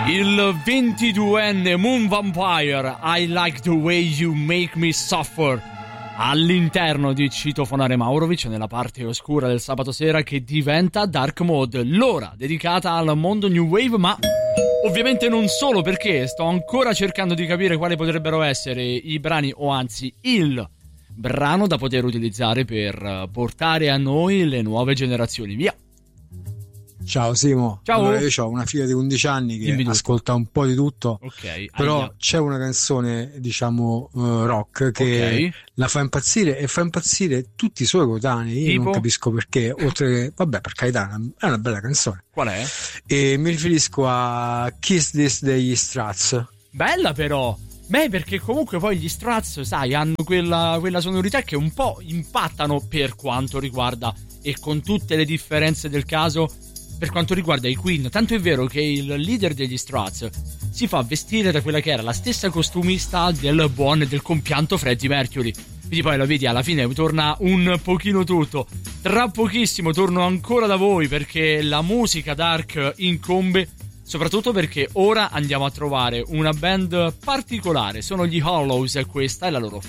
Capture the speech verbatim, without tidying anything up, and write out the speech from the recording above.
Il ventiduenne Moon Vampire, I Like the Way You Make Me Suffer, all'interno di Citofonare Maurovic, nella parte oscura del sabato sera che diventa Dark Mode, l'ora dedicata al mondo New Wave, ma ovviamente non solo, perché sto ancora cercando di capire quali potrebbero essere i brani, o anzi il brano da poter utilizzare per portare a noi le nuove generazioni. Via! Ciao Simo. Ciao. Allora, io ho una figlia di undici anni che ascolta un po' di tutto. Ok. Però aia. c'è una canzone, diciamo, uh, rock che okay. la fa impazzire, e fa impazzire tutti i suoi coetanei. Io tipo? non capisco perché, oltre che, vabbè, per carità, è una bella canzone. Qual è? E mi riferisco a Kiss This degli Struts. Bella però. Beh, perché comunque poi gli Struts, sai, hanno quella, quella sonorità che un po' impattano per quanto riguarda, e con tutte le differenze del caso, per quanto riguarda i Queen. Tanto è vero che il leader degli Struts si fa vestire da quella che era la stessa costumista del buon e del compianto Freddie Mercury. Quindi poi lo vedi, alla fine torna un pochino tutto. Tra pochissimo torno ancora da voi, perché la musica dark incombe, soprattutto perché ora andiamo a trovare una band particolare. Sono gli Hollows, e questa è la loro